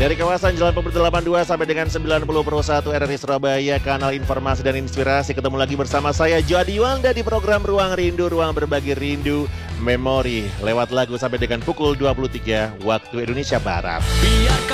Dari kawasan Jalan Pemuda 82 sampai dengan 90 Pro 1 RRI Surabaya, kanal informasi dan inspirasi. Ketemu lagi bersama saya Jody Walda di program Ruang Rindu, ruang berbagi rindu memori. Lewat lagu sampai dengan pukul 23 waktu Indonesia Barat.